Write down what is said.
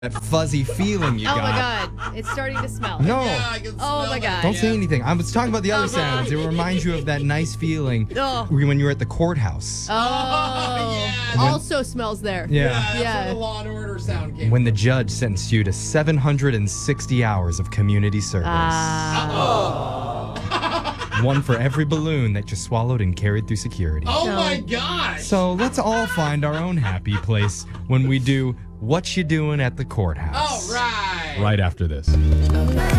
that fuzzy feeling you Oh got. my God. It's starting to smell. No. Yeah, I can Oh smell my it. God. Don't say anything. I was talking about the other sounds. It reminds you of that nice feeling Oh. when you were at the courthouse. Oh. Yeah. Also smells there. Yeah. That's Yeah. where the Law and Order sound came When the judge sentenced you to 760 hours of community service. One for every balloon that you swallowed and carried through security. Oh my gosh. So let's all find our own happy place when we do What You Doing at the Courthouse. All right. Right after this.